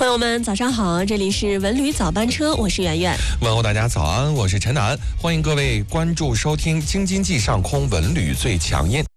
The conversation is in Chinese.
朋友们，早上好，这里是文旅早班车，我是圆圆。 问候大家早安，我是陈楠，欢迎各位关注收听京津冀上空文旅最强音。